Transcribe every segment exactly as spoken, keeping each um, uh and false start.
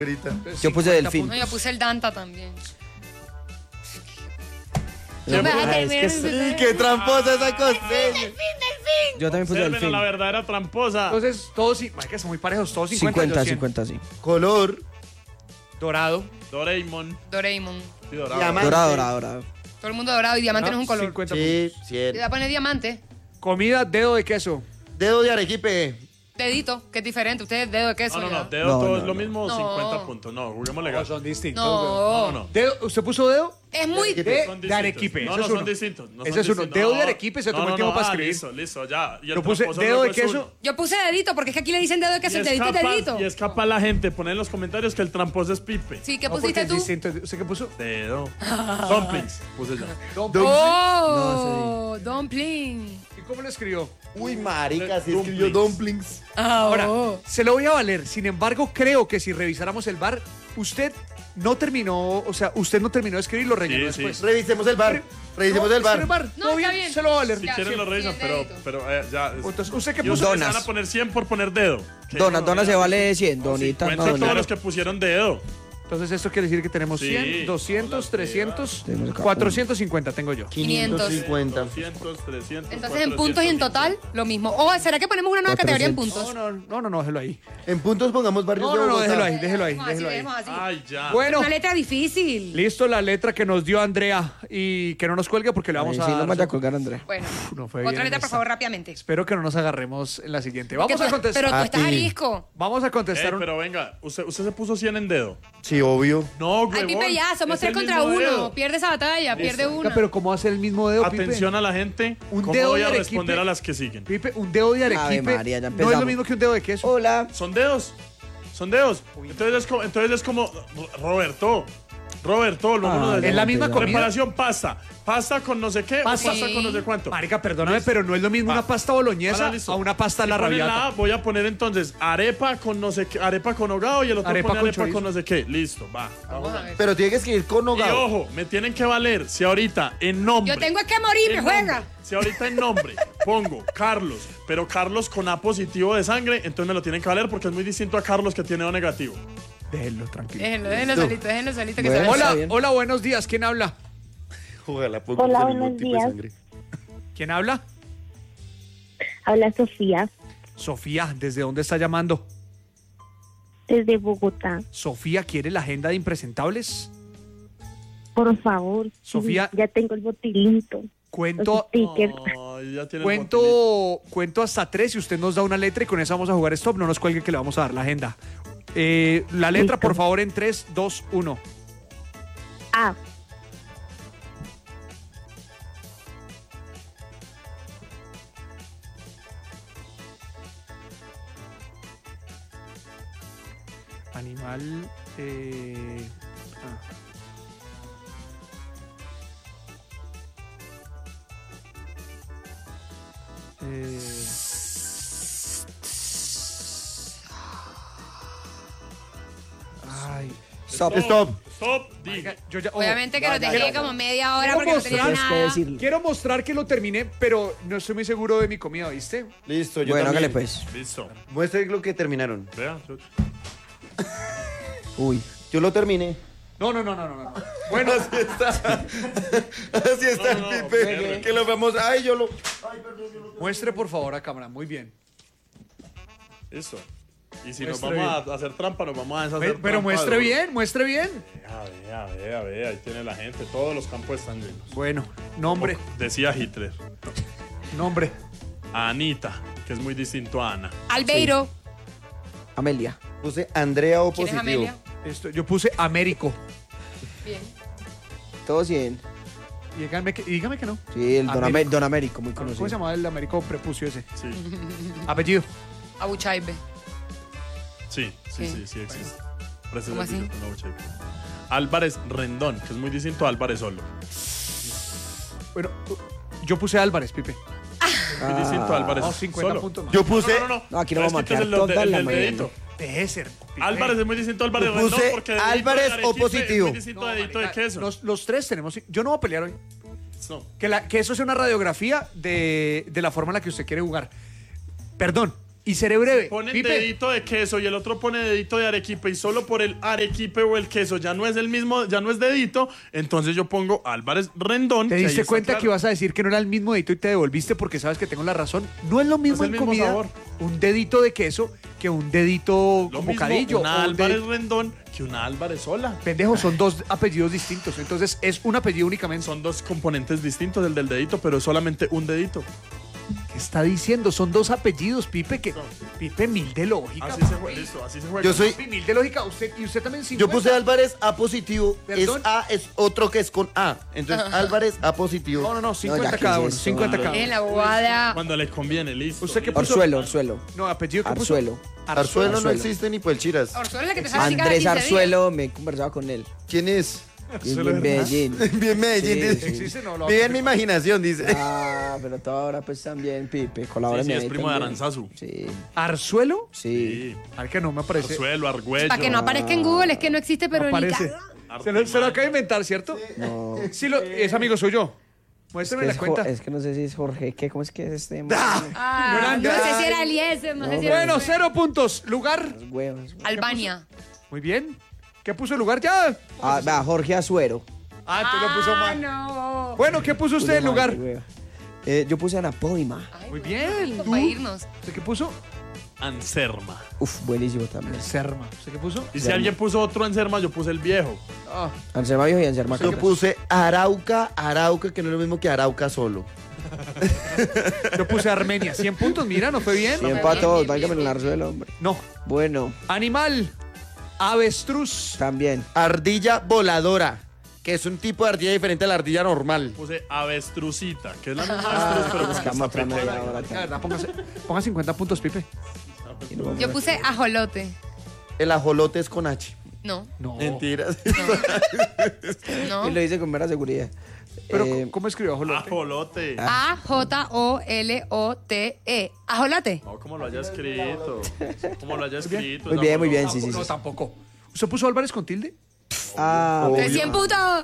Yo puse delfín. No, yo puse el Danta también. No, Ah, es que sí, Sí, qué tramposa esa costeña. Delfín, delfín. yo también puse Observen a delfín. la verdadera tramposa. Entonces, todos, sí, marica, son muy parejos, todos cincuenta, cincuenta, yo cien. cincuenta, sí. Color. Dorado. Doraemon. Doraemon. Sí, dorado. Diamante. Dorado, dorado, dorado. Todo el mundo dorado y diamante Ah, no es un color. cincuenta Sí, Le cien. voy a poner diamante. Comida, dedo de queso. Dedo de arequipe. Dedito, que es diferente. Ustedes dedo de queso. No, no, no, ya. dedo No, todo no, es lo no. mismo, No. cincuenta puntos. No, juguemos legal. No, son distintos. No. No, no, no. Dedo, ¿usted puso dedo? Es muy... De- De, Son de distintos. Arequipe. No, eso no es son uno. distintos. No Ese son es uno. distintos. Dedo de No. Arequipe se No, tomó no, el tiempo no, para ah, escribir. Listo, listo, ya. Y el Yo puse tramposo dedo luego de es queso. uno. Yo puse dedito porque es que aquí le dicen dedo de queso. Y El es, dedito es capaz, dedito. y es capaz la gente poner en los comentarios que el tramposo es Pipe. Sí, ¿qué No, porque pusiste es tú? distinto. ¿Usted qué puso? Dedo. Dumplings. Puse yo. Oh, dumpling. ¿Y cómo lo escribió? Uy, marica, si Dumplings. escribió dumplings. Ahora, Oh. se lo voy a valer. Sin embargo, creo que si revisáramos el bar, usted no terminó, o sea, usted no terminó de escribir, lo rellenó Sí, sí. después. Revisemos el bar. Revisemos No, el bar. es bar. No, Todo está bien, bien. se lo va a valer. Si Ya, quieren sí, lo revisan, sí, pero, dedito. pero eh, ya. Entonces, ¿usted qué Y puso? ustedes Donas. van a poner cien por poner dedo. ¿Qué? Dona, No, dona no, se no. vale cien, donita, Cuenta no, todos dona. los que pusieron dedo. Entonces, esto quiere decir que tenemos Sí. cien, doscientos, Hola, trescientos, Tenemos acá cuatrocientos cincuenta tengo yo. quinientos cincuenta. doscientos, trescientos. Entonces en puntos y en total, lo mismo. O ¿será que ponemos una nueva categoría en puntos? No, no, no, no, no, déjelo ahí. En puntos pongamos barrios No, de no, no, Bogotá. déjelo ahí, déjelo ahí, Dejemos así, déjelo ahí. dejemos así. Ay, ya. Bueno, Una letra difícil. listo la letra que nos dio Andrea y que no nos cuelgue porque le vamos Ay, a sí, no dar me vaya a su- colgar, Andrea. Bueno, No fue otra bien letra, por esta. favor, rápidamente. Espero que no nos agarremos en la siguiente. Que Vamos tú- a contestar. Pero tú A estás ti. arisco. Vamos a contestar Ey, un... pero venga, usted, usted se puso cien en dedo. Sí, obvio. No, Ay, huevón. Pipe, ya, somos es tres el contra mismo uno. dedo. Pierde esa batalla, pierde Oiga, una. pero ¿cómo hace el mismo dedo, Pipe? Atención a la gente. Un ¿Cómo dedo voy de a Arequipe. responder a las que siguen? Pipe, un dedo de Ave arequipe María, ya no es lo empezamos. mismo que un dedo de queso. Hola. Son dedos. Son dedos. Entonces es como, entonces es como Roberto. Roberto, lo Ah, uno de- ¿es la misma comida? Preparación pasta. Pasta con no sé qué, Pasta. o pasta con no sé cuánto. Marica, perdóname, pero no es lo mismo Va. una pasta boloñesa Ahora, listo. a una pasta a Si la ponen rabiata. A, voy a poner entonces arepa con no sé qué, arepa con hogado y el otro Arepa pone con arepa chorizo. con no sé qué. Listo, va. Vamos a ver. Pero tiene que escribir con Y hogado. ojo, me tienen que valer si ahorita en nombre. Yo tengo que morirme, en juega. nombre, Si ahorita en nombre pongo Carlos, pero Carlos con A positivo de sangre, entonces me lo tienen que valer porque es muy distinto a Carlos que tiene O negativo. Déjenlo, tranquilo. Déjenlo, déjenlo solito, déjenlo solito que Bueno. se vaya. Hola, Está bien. hola, buenos días. ¿Quién habla? Ojalá ponga Hola, el mismo buenos tipo de días. sangre. ¿Quién habla? Habla Sofía, Sofía, ¿desde dónde está llamando? desde Bogotá. Sofía, ¿quiere la agenda de impresentables? Por favor. sí, Sofía. ya tengo el botilito. Cuento, Los stickers. Ay, ya tiene el botilito. cuento, cuento hasta tres y usted nos da una letra y con esa vamos a jugar stop. No nos cuelgue que le vamos a dar la agenda. Eh, la letra, Listo. por favor, en tres, dos, uno. A. Animal. Eh, ah. Eh, ay. Stop. Stop. Stop, diga. Oiga, yo ya- oh, Obviamente que Ya, lo ya, dejé ya, ya. como media hora Quiero porque no mostrar- tenía Tienes que nada. decirlo. Quiero mostrar que lo terminé, pero no estoy muy seguro de mi comida, ¿viste? Listo, yo Bueno, hágale también. pues. Listo. Muestre lo que terminaron. Vea. yo- Uy. Yo lo terminé. No, no, no, no, no. no. Bueno, Así está. Así está No, no, el Pipe. Pierre. Que lo vamos. Ay, yo lo. Ay, perdón, yo lo. muestre por favor a cámara. Muy bien. Listo. Y si Muestre nos vamos a hacer trampa, nos vamos a deshacer Ve- pero trampa muestre de- bien, muestre bien. Vea, vea, vea, vea. Ahí tiene la gente. Todos los campos están llenos. Bueno, nombre, Como decía Hitler. nombre. A Anita, que es muy distinto a Ana. Albeiro. Amelia. Puse Andrea o ¿Quién es positivo. Amelia? Esto, yo puse Américo. Bien. Todos cien. Y dígame que, y dígame que no. Sí, el Don, Américo. Amé- Don Américo, muy ¿Cómo se conocido. llamaba el Américo prepucio ese? Sí, Apellido. Abuchaibe. sí, sí, Sí. sí, sí existe. Preste ¿Cómo servicio así? con la bucha ahí. Álvarez Rendón, que es muy distinto a Álvarez Solo. Bueno, yo puse Álvarez, Pipe. Muy distinto a Álvarez No, cincuenta Solo. puntos más. Yo puse. No, no, no. No, aquí no vamos a Este es quedar el, del- toda el la del mañana. dedito. Deje ser. Pipe. Álvarez es muy distinto a Álvarez Yo Rendón puse porque dedito Álvarez de o Arequipe positivo. Es muy distinto No, a dedito de marica, queso. Los, los tres tenemos. Yo no voy a pelear hoy. No. Que, la, que eso sea una radiografía de, de la forma en la que usted quiere jugar. Perdón, y seré breve. Ponen Pipe, dedito de queso y el otro pone dedito de arequipe y solo por el arequipe o el queso ya no es el mismo, ya no es dedito, entonces yo pongo Álvarez Rendón. ¿te que ahí diste está cuenta claro. que ibas a decir que no era el mismo dedito y te devolviste porque sabes que tengo la razón? No es lo mismo es el en mismo comida sabor. un dedito de queso que un dedito Lo con mismo bocadillo. una o un Álvarez de- Rendón que una Álvarez sola. Pendejo, son dos apellidos distintos. Entonces es un apellido únicamente. Son dos componentes distintos del del dedito, pero es solamente un dedito. ¿Qué está diciendo? Son dos apellidos, Pipe. Que... Pipe, mil de lógica. Así se papi. juega, listo, así se juega. Yo soy. Papi, mil de lógica. Usted, y usted también Yo cincuenta. puse Álvarez A positivo. ¿Perdón? Es A, es otro que es con A. Entonces, Álvarez A positivo. No, no, no, cincuenta ya, ¿qué cada es uno. eso? cincuenta cada En uno. la bobada. Cuando le conviene, listo. ¿Usted qué puso? Arzuelo, Arzuelo. No, apellido que puso. Arzuelo. Arzuelo no Arzuelo. existe ni por el Chiras. Orzuelo es la que te sale Andrés quince días. Arzuelo, me he conversado con él. ¿Quién es? Y en Medellín. Bien Medellín. Sí, dice. sí. Existe, no, lo Vive en mi imaginación, dice. Ah, pero todo ahora pues también, Pipe. Colabora Sí, sí, en es ahí primo de también. Aranzazu. Sí, ¿Arzuelo? sí. Sí. Al que no me aparece. Arzuelo, Argüello. Para que no aparezca en Google, es que no existe, pero No ni aparece. caga. Se lo, se lo acaba de inventar, ¿cierto? No. Sí, lo, es amigo suyo. Muéstrame la Es, cuenta. Jo- es que no sé si es Jorge, ¿qué? ¿Cómo es que es este? Ah, no sé si era Eliezer, no sé si era Bueno, cero puntos. Lugar. Los huevos. Albania. Muy bien. ¿Qué puso el lugar ya? Ah, va, Jorge Azuero. Ah, tú lo puso Ah, mal. no. Bueno, ¿qué puso usted en Puso mal, lugar? qué hueva. Eh, yo puse Anapoima. Ay, Muy bien. Para irnos. ¿Usted qué puso? Anserma. Uf, buenísimo también. Serma. ¿Usted qué puso? Y si alguien puso otro Anserma, yo puse el viejo. Ah, Anselma Viejo y Anselma Yo Campos. puse Arauca, Arauca, que no es lo mismo que Arauca solo. yo puse Armenia. cien puntos, mira, ¿no fue bien? Bien Bien, para bien, todos, bien, válgame bien. el Arzuelo, hombre. No. Bueno, Animal. Avestruz. también. Ardilla voladora, que es un tipo de ardilla diferente a la ardilla normal. Puse avestrucita, que es la misma Ah, avestruz, pero con buscamos esta otra pechuga. media hora La también. verdad, póngase, ponga cincuenta puntos, Pipe. Y nos vamos Yo a- puse ajolote. El ajolote es con H. No, No. Mentiras. no. Y lo dice con mera seguridad. Pero, Eh, ¿cómo escribió Ajolote? Ajolote. A J O L O T E. Ajolote. No, como lo haya escrito. Como lo haya escrito. Muy es bien, muy bien, ajolote. sí, sí, No, sí. tampoco. ¿Usted puso Álvarez con tilde? Ah, De cien puntos.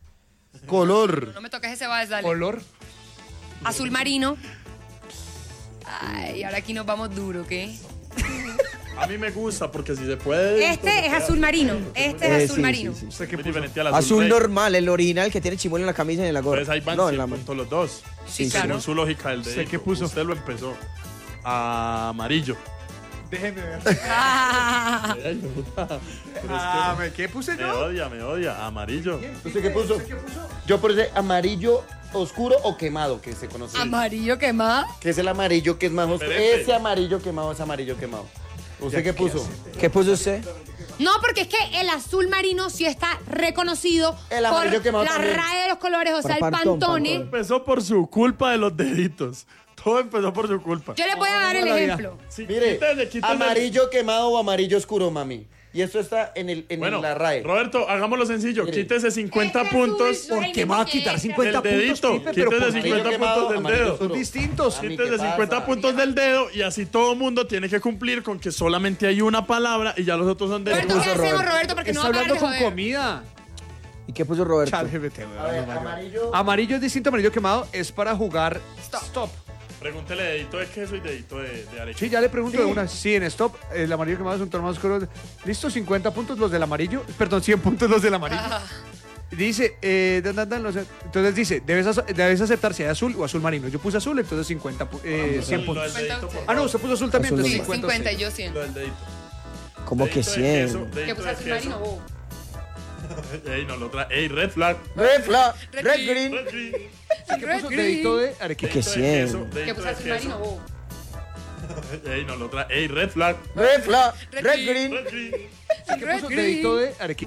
Color. No me toques ese vals, dale. Color. Azul marino. Ay, ahora aquí nos vamos duro, ¿qué? A mí me gusta porque si se puede. Este es azul marino. Este eh, es azul sí, marino. sí, sí. ¿Usted qué Muy puso? diferente al Azul rey. normal, el original que tiene chimuelo en la camisa y en la gorra. Entonces ahí van no, en cien la puntos los dos. Sí, sí. claro. Según su lógica del ¿Usted dedito. qué puso? Usted lo empezó. Amarillo. Déjeme ver. Ah, Ay, puta. Pero es Ah, ¿me- ¿qué puse que me yo? odia, me odia. Amarillo. ¿Usted qué puso? Yo puse amarillo oscuro o quemado, que se conoce. amarillo quemado. Que es el amarillo que es más oscuro. Diferente. Ese amarillo quemado es amarillo quemado. ¿Usted qué puso? ¿Qué puso usted? No, porque es que el azul marino sí está reconocido El amarillo por quemado la también. raya de los colores, o Por sea, el Pantone, Pantone. Pantone. Empezó por su culpa de los deditos. Todo empezó por su culpa. Yo les voy a dar el Toda la vida. ejemplo. Sí, Mire, quítale, quítale. amarillo quemado o amarillo oscuro, mami. Y esto está en, el, en Bueno, la R A E. Roberto, hagámoslo sencillo. Mire. Quítese cincuenta Este azul puntos no es ¿Por el qué me va a quitar mismo cincuenta del puntos, dedito. Pipe? Pero Quítese por- Amarillo cincuenta quemado, puntos del amarillo dedo. oscuro. Son distintos. A mí, Quítese ¿qué pasa? cincuenta puntos del dedo y así todo mundo tiene que cumplir con que solamente hay una palabra y ya los otros son Roberto, deditos. ¿qué hacemos, Roberto? Porque no Está va a parar hablando de con joder. comida. ¿Y qué puso Roberto? Chat G P T, weón, A ver, nos va a ayudar. amarillo. Amarillo es distinto, amarillo quemado es para jugar Stop. stop. Pregúntele dedito de queso y dedito de, de arequipe. Sí, ya le pregunto de una. Sí, en stop, el amarillo quemado es un tono más oscuro. Listo, cincuenta puntos los del amarillo. Perdón, cien puntos los del amarillo. Dice, eh, dan, dan, dan, los- entonces dice, debes, ace- debes aceptar si hay azul o azul marino. Yo puse azul, entonces cincuenta, pu- eh, Lo cien del puntos. dedito, por Ah, no, favor. usted puso azul también, Azul entonces Sí, cincuenta. cincuenta y sí. yo cien. Lo del dedito. Como que Dedito de queso, cien. dedito ¿Qué puse de azul queso. marino? bobo? Ey, no, lo tra... Ey, red flag. Red flag, Red red green. green. Red green. ¿Qué puso? Dedito de arequipe. Que Dedito de cien. queso, ¿Qué dedito puse de azul marino? queso. bobo? Ey, no, lo tra... Ey, red flag. Red flag, Red red green. green. Red green. ¿Qué puso? Dedito de arequipe.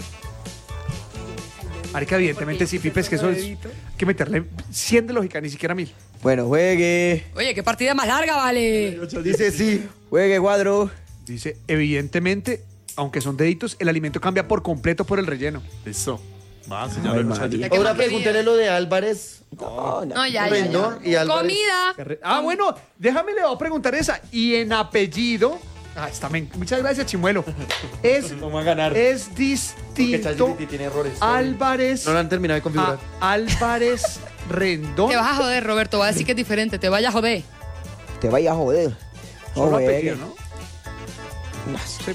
Marica, evidentemente sí, Pipe, es que eso es hay que meterle cien de lógica, ni siquiera mil. Bueno, juegue. Oye, qué partida más larga, vale. Dice sí. Juegue, cuadro. Dice, evidentemente, aunque son deditos, el alimento cambia por completo por el relleno. Listo. Va, Ay, señor. madre. Ya que Ahora más quería. pregúntele lo de Álvarez. No, no. No, ya, ya, Rendón ya. y Álvarez. Comida. Ah, bueno, déjame le voy a preguntar esa. Y en apellido. Ah, está, men- muchas gracias, Chimuelo. Es, No va a ganar. es Porque distinto. ChatGPT tiene errores. Álvarez. No lo han terminado de configurar. a Álvarez Rendón. Te vas a joder, Roberto. Va a decir que es diferente. Te vayas a joder. Te vaya a joder. Solo juegue. apellido, ¿no? No, Sí.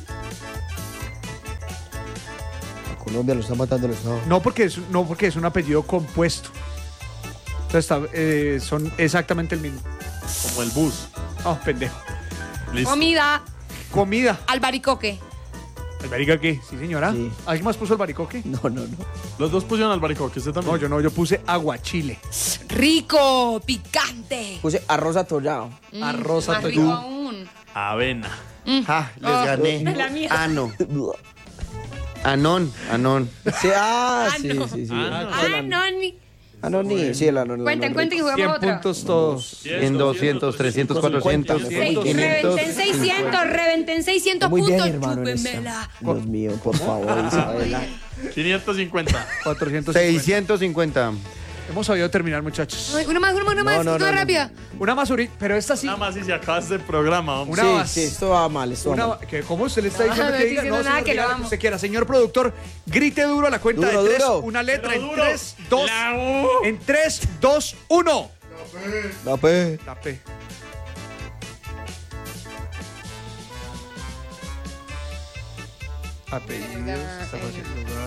a Colombia lo está matando el Estado. No porque es, no porque es un apellido compuesto. Entonces está, eh, son exactamente el mismo. Como el bus. Oh, pendejo. Listo. Comida. Comida. Albaricoque. ¿Albaricoque qué? Sí, señora. Sí. ¿Alguien más puso albaricoque? No, no, no. Los dos pusieron albaricoque, usted también. No, yo no, yo puse aguachile. Rico. Picante. Puse arroz atollado. Mm, Arroz más atollado. rico aún. Avena. Ah, les Oh, gané. la mía. Ano. Anón, anón. Sí, ah, Ah, sí, no. sí, sí. Ah, Ah, no, ni. Ah, no, ni. Sí, el anón. el Cuenten, anón cuenten y rico. cien jugamos otra. puntos todos. cien, doscientos, trescientos, cuatrocientos, Seis- quinientos. Reventen seiscientos, reventen seiscientos Muy bien, puntos. hermano. en esta. Chúpenmela. Dios mío, por favor, Isabela. quinientos cincuenta. cuatrocientos cincuenta. seiscientos cincuenta. Hemos sabido terminar, muchachos. Ay, una más, una más, una No, más. no, Una no, no. rápida. Una más, Uri, pero esta sí. Nada más si se acaba este programa, hombre. Una Sí, más. sí, esto va mal, esto va Una, mal. que, ¿Cómo usted le está No, diciendo no que estoy diga? diciendo No, nada, señor, que lo diga amo. que usted quiera. Señor productor, grite duro a la cuenta Duro, de tres. duro. Una letra Pero en duro. tres, dos. La U. En tres, dos, uno. La P. La P. Apellidos. Está fácil.